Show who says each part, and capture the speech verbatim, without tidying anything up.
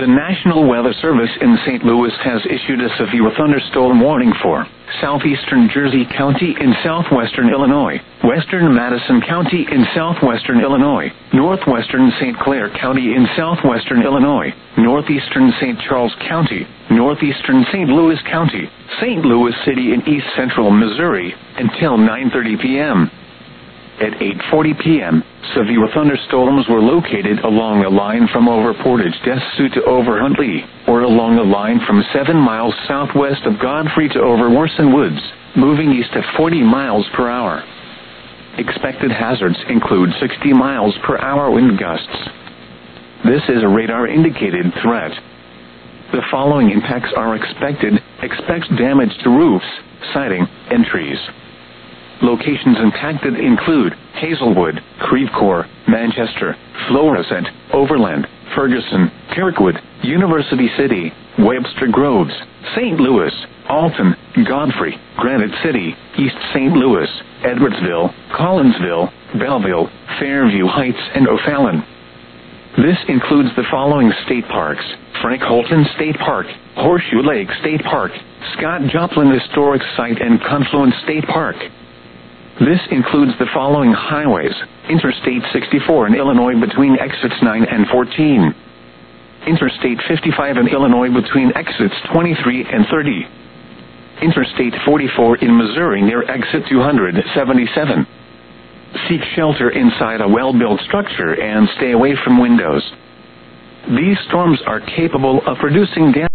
Speaker 1: The National Weather Service in Saint Louis has issued a severe thunderstorm warning for southeastern Jersey County in southwestern Illinois, western Madison County in southwestern Illinois, northwestern Saint Clair County in southwestern Illinois, northeastern Saint Charles County, northeastern Saint Louis County, Saint Louis City in east central Missouri, until nine thirty p m At eight forty p m, severe thunderstorms were located along a line from over Portage des Sioux to over Huntley, or along a line from seven miles southwest of Godfrey to over Warson Woods, moving east at forty miles per hour. Expected hazards include sixty miles per hour wind gusts. This is a radar-indicated threat. The following impacts are expected. Expect damage to roofs, siding, and trees. Locations impacted include Hazelwood, Creve Coeur, Manchester, Florissant, Overland, Ferguson, Kirkwood, University City, Webster Groves, Saint Louis, Alton, Godfrey, Granite City, East Saint Louis, Edwardsville, Collinsville, Belleville, Fairview Heights, and O'Fallon. This includes the following state parks: Frank Holton State Park, Horseshoe Lake State Park, Scott Joplin Historic Site, and Confluence State Park. This includes the following highways: Interstate sixty-four in Illinois between exits nine and fourteen. Interstate fifty-five in Illinois between exits twenty-three and thirty. Interstate forty-four in Missouri near exit two hundred seventy-seven. Seek shelter inside a well-built structure and stay away from windows. These storms are capable of producing damage